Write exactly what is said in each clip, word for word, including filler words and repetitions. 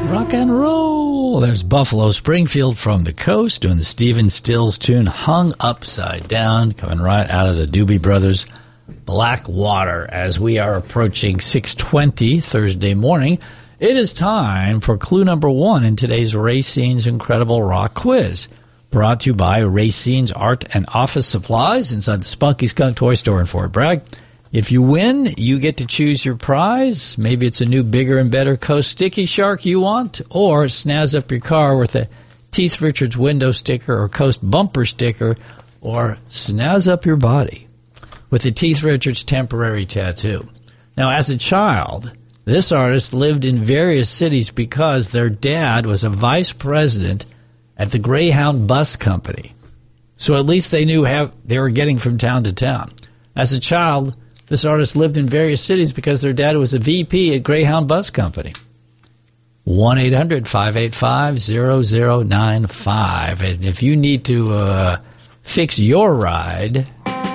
Rock and roll. There's Buffalo Springfield from the coast doing the Stephen Stills tune Hung Upside Down, coming right out of the Doobie Brothers' Black Water. As we are approaching six twenty Thursday morning, it is time for clue number one in today's Racine's Incredible Rock Quiz. Brought to you by Racine's Art and Office Supplies inside the Spunky Skunk Toy Store in Fort Bragg. If you win, you get to choose your prize. Maybe it's a new, bigger, and better Coast Sticky Shark you want, or snazz up your car with a Teeth Richards window sticker or Coast bumper sticker, or snazz up your body with a Teeth Richards temporary tattoo. Now, as a child, this artist lived in various cities because their dad was a vice president at the Greyhound Bus Company. So at least they knew how they were getting from town to town. As a child, this artist lived in various cities because their dad was a V P at Greyhound Bus Company. one eight hundred five eight five zero zero nine five. And if you need to uh, fix your ride...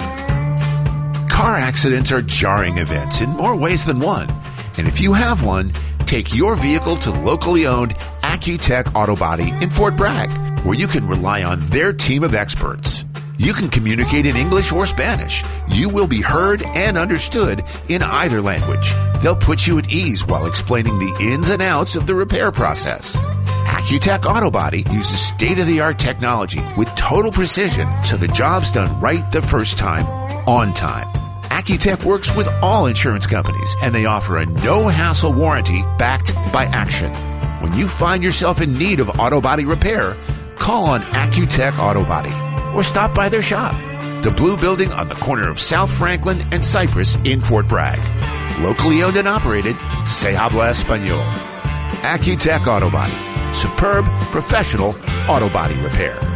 Car accidents are jarring events in more ways than one. And if you have one, take your vehicle to locally owned Accutech Auto Body in Fort Bragg, where you can rely on their team of experts. You can communicate in English or Spanish. You will be heard and understood in either language. They'll put you at ease while explaining the ins and outs of the repair process. Accutech Auto Body uses state-of-the-art technology with total precision so the job's done right the first time, on time. Accutech works with all insurance companies, and they offer a no-hassle warranty backed by action. When you find yourself in need of auto body repair, call on Accutech Auto Body or stop by their shop, the Blue Building on the corner of South Franklin and Cypress in Fort Bragg. Locally owned and operated, se habla español. Accutech Auto Body. Superb, professional auto body repair.